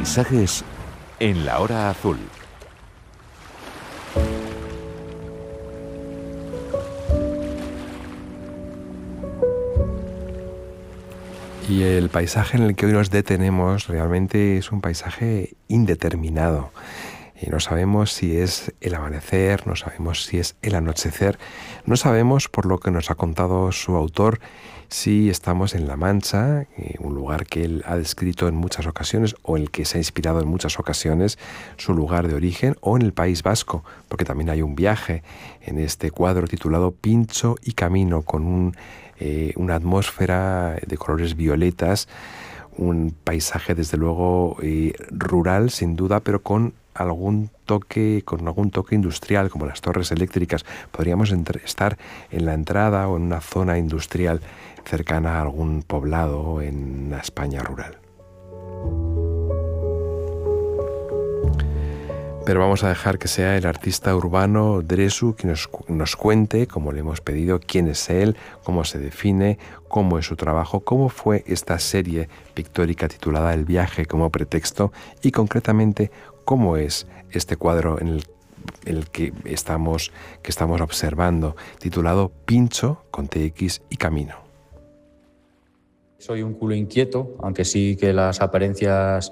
Paisajes en la hora azul. Y el paisaje en el que hoy nos detenemos realmente es un paisaje indeterminado. Y no sabemos si es el amanecer, no sabemos si es el anochecer, no sabemos, por lo que nos ha contado su autor, si estamos en La Mancha, un lugar que él ha descrito en muchas ocasiones o en el que se ha inspirado en muchas ocasiones, su lugar de origen, o en el País Vasco, porque también hay un viaje en este cuadro titulado Pincho y Camino, con una atmósfera de colores violetas, un paisaje desde luego rural sin duda, pero con algún toque industrial, como las torres eléctricas. Podríamos estar en la entrada o en una zona industrial cercana a algún poblado en la España rural. Pero vamos a dejar que sea el artista urbano Dresu quien nos cuente, como le hemos pedido, quién es él, cómo se define, cómo es su trabajo, cómo fue esta serie pictórica titulada El viaje como pretexto y concretamente cómo es este cuadro en el que estamos observando, titulado Pincho con TX y Camino. Soy un culo inquieto, aunque sí que las apariencias...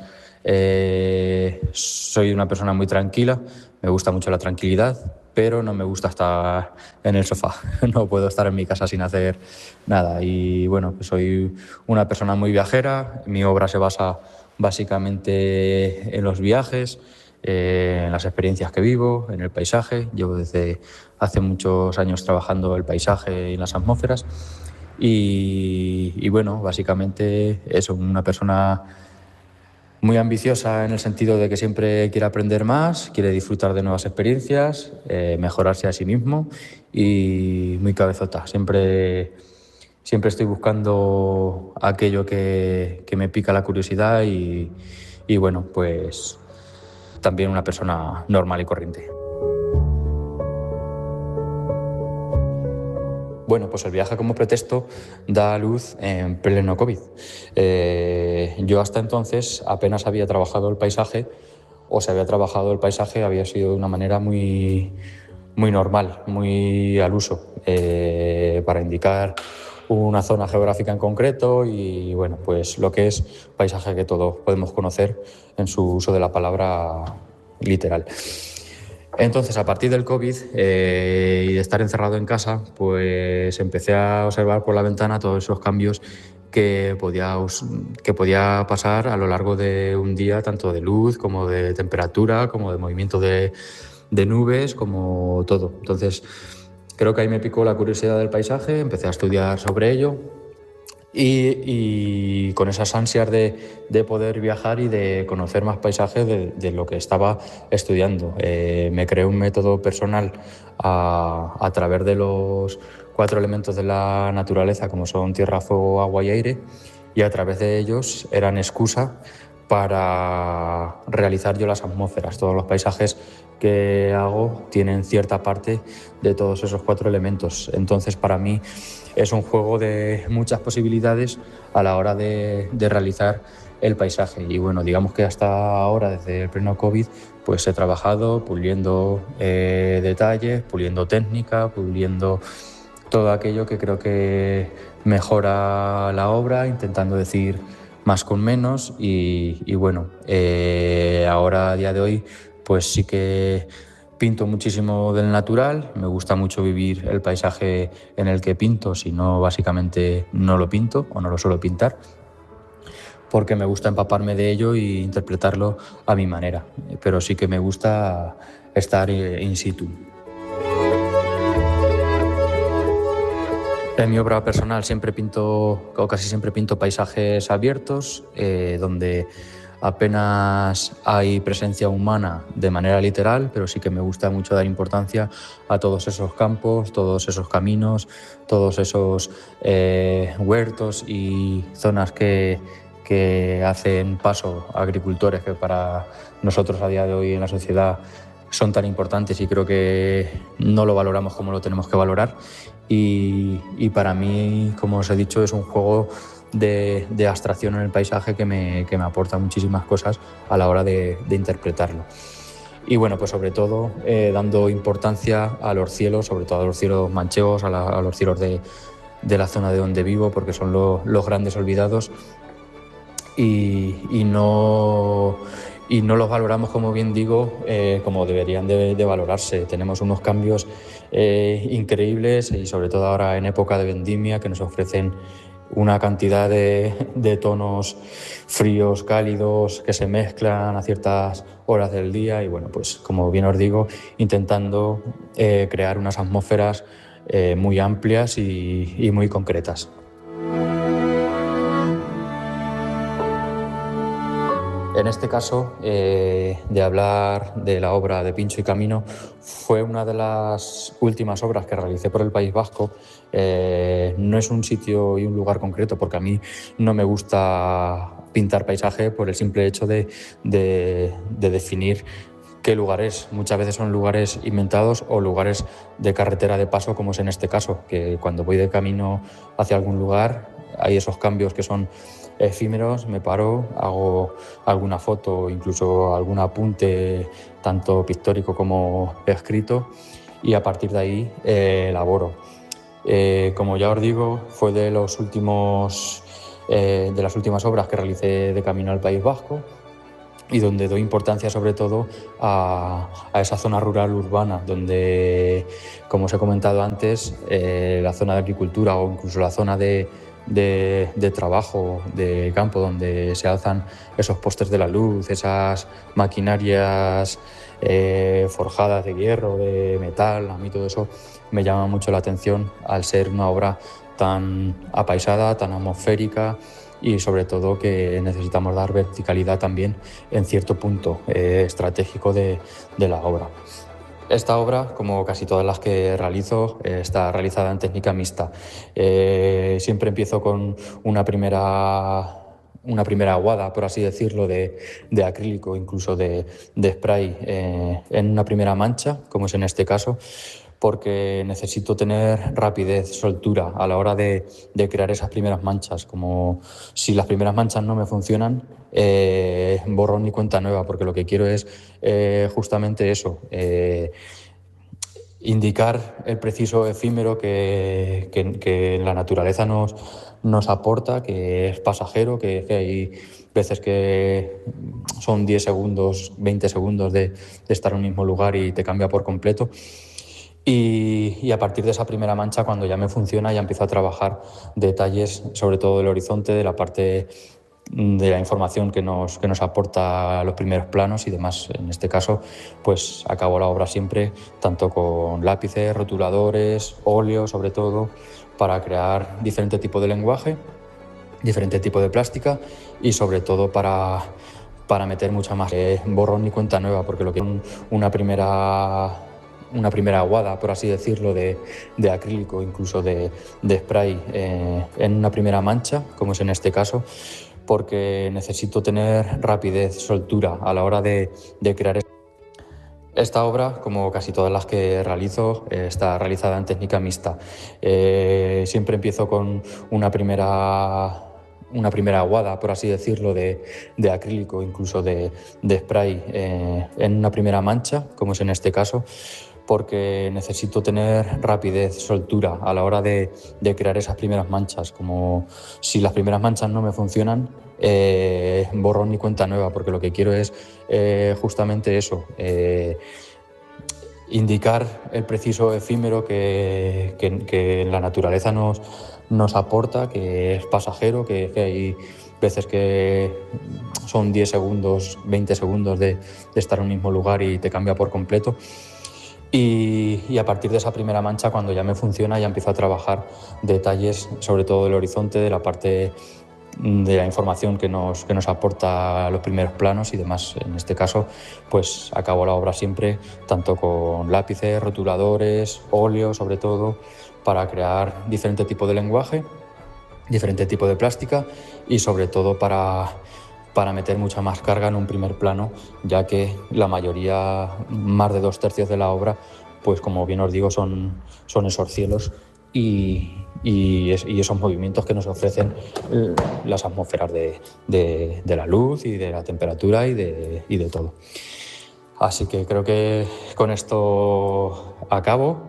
soy una persona muy tranquila, me gusta mucho la tranquilidad, pero no me gusta estar en el sofá. No puedo estar en mi casa sin hacer nada. Y bueno, pues soy una persona muy viajera. Mi obra se basa básicamente en los viajes, en las experiencias que vivo, en el paisaje. Llevo desde hace muchos años trabajando el paisaje y las atmósferas. Y bueno, básicamente eso, una persona muy ambiciosa en el sentido de que siempre quiere aprender más, quiere disfrutar de nuevas experiencias, mejorarse a sí mismo y muy cabezota. Siempre estoy buscando aquello que me pica la curiosidad y bueno, pues también una persona normal y corriente. Bueno, pues el viaje como pretexto da a luz en pleno COVID. Yo hasta entonces apenas había trabajado el paisaje, o si había trabajado el paisaje había sido de una manera muy normal, muy al uso, para indicar una zona geográfica en concreto y bueno, pues lo que es paisaje que todos podemos conocer en su uso de la palabra literal. Entonces, a partir del COVID y de estar encerrado en casa, pues empecé a observar por la ventana todos esos cambios que podía pasar a lo largo de un día, tanto de luz como de temperatura, como de movimiento de nubes, como todo. Entonces, creo que ahí me picó la curiosidad del paisaje, empecé a estudiar sobre ello. Y con esas ansias de poder viajar y de conocer más paisajes de lo que estaba estudiando. Me creé un método personal a través de los 4 elementos de la naturaleza, como son tierra, fuego, agua y aire, y a través de ellos eran excusa para realizar yo las atmósferas. Todos los paisajes que hago tienen cierta parte de todos esos 4 elementos. Entonces, para mí es un juego de muchas posibilidades a la hora de realizar el paisaje. Y bueno, digamos que hasta ahora, desde el pleno COVID, pues he trabajado puliendo detalles, puliendo técnica, puliendo todo aquello que creo que mejora la obra, intentando decir más con menos y bueno, ahora a día de hoy pues sí que pinto muchísimo del natural, me gusta mucho vivir el paisaje en el que pinto, si no básicamente no lo pinto o no lo suelo pintar, porque me gusta empaparme de ello e interpretarlo a mi manera, pero sí que me gusta estar in situ. En mi obra personal casi siempre pinto paisajes abiertos, donde apenas hay presencia humana de manera literal, pero sí que me gusta mucho dar importancia a todos esos campos, todos esos caminos, todos esos huertos y zonas que hacen paso a agricultores que para nosotros a día de hoy en la sociedad son tan importantes y creo que no lo valoramos como lo tenemos que valorar. Y para mí, como os he dicho, es un juego de abstracción en el paisaje que me aporta muchísimas cosas a la hora de interpretarlo. Y bueno, pues sobre todo dando importancia a los cielos, sobre todo a los cielos manchegos, a los cielos de la zona de donde vivo, porque son los grandes olvidados y no los valoramos, como bien digo, como deberían de valorarse. Tenemos unos cambios increíbles y sobre todo ahora en época de vendimia, que nos ofrecen una cantidad de tonos fríos, cálidos, que se mezclan a ciertas horas del día y bueno, pues como bien os digo, intentando crear unas atmósferas muy amplias y muy concretas. En este caso, de hablar de la obra de Pincho y Camino, fue una de las últimas obras que realicé por el País Vasco. No es un sitio y un lugar concreto, porque a mí no me gusta pintar paisaje por el simple hecho de definir qué lugar es. Muchas veces son lugares inventados o lugares de carretera de paso, como es en este caso, que cuando voy de camino hacia algún lugar hay esos cambios que son efímeros, me paro, hago alguna foto, incluso algún apunte, tanto pictórico como escrito, y a partir de ahí elaboro. Como ya os digo, fue de las últimas obras que realicé de camino al País Vasco y donde doy importancia sobre todo a esa zona rural urbana, donde, como os he comentado antes, la zona de agricultura o incluso la zona de trabajo, de campo, donde se alzan esos postes de la luz, esas maquinarias forjadas de hierro, de metal. A mí todo eso me llama mucho la atención al ser una obra tan apaisada, tan atmosférica y sobre todo que necesitamos dar verticalidad también en cierto punto estratégico de la obra. Esta obra, como casi todas las que realizo, está realizada en técnica mixta. Siempre empiezo con una primera aguada, por así decirlo, de acrílico, incluso de spray, en una primera mancha, como es en este caso, porque necesito tener rapidez, soltura a la hora de crear esas primeras manchas. Como si las primeras manchas no me funcionan, borrón y cuenta nueva, porque lo que quiero es justamente eso, indicar el preciso efímero que la naturaleza nos aporta, que es pasajero, que hay veces que son 10 segundos, 20 segundos de estar en un mismo lugar y te cambia por completo. Y a partir de esa primera mancha, cuando ya me funciona, ya empiezo a trabajar detalles, sobre todo del horizonte, de la parte de la información que nos aporta los primeros planos y demás. En este caso, pues acabo la obra siempre tanto con lápices, rotuladores, óleo, sobre todo, para crear diferente tipo de lenguaje, diferente tipo de plástica y sobre todo para meter mucha más borrón y cuenta nueva, porque lo que una primera aguada, por así decirlo, de acrílico, incluso de spray, en una primera mancha, como es en este caso, porque necesito tener rapidez, soltura a la hora de crear. Esta obra, como casi todas las que realizo, está realizada en técnica mixta. Siempre empiezo con una primera aguada, por así decirlo, de acrílico, incluso de spray, en una primera mancha, como es en este caso, porque necesito tener rapidez, soltura a la hora de crear esas primeras manchas. Como si las primeras manchas no me funcionan, borrón y cuenta nueva, porque lo que quiero es justamente eso, indicar el preciso efímero que la naturaleza nos aporta, que es pasajero, que hay veces que son 10 segundos, 20 segundos de estar en un mismo lugar y te cambia por completo. Y a partir de esa primera mancha, cuando ya me funciona, ya empiezo a trabajar detalles, sobre todo del horizonte, de la parte de la información que nos aporta los primeros planos y demás. En este caso, pues acabo la obra siempre tanto con lápices, rotuladores, óleo, sobre todo, para crear diferente tipo de lenguaje, diferente tipo de plástica y sobre todo para meter mucha más carga en un primer plano, ya que la mayoría, más de 2/3 de la obra, pues como bien os digo, son esos cielos y y esos movimientos que nos ofrecen las atmósferas de la luz y de la temperatura y de todo. Así que creo que con esto acabo.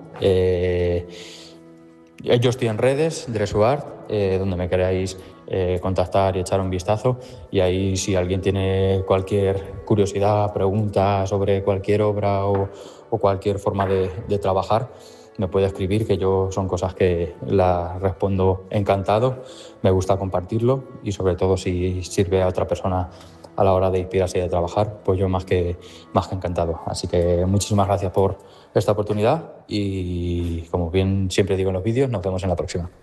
Yo estoy en redes, Dressuart, donde me queráis contactar y echar un vistazo, y ahí si alguien tiene cualquier curiosidad, pregunta sobre cualquier obra o cualquier forma de trabajar, me puede escribir, que yo son cosas que las respondo encantado. Me gusta compartirlo y sobre todo si sirve a otra persona a la hora de inspirarse y de trabajar, pues yo más que encantado. Así que muchísimas gracias por esta oportunidad y, como bien siempre digo en los vídeos, nos vemos en la próxima.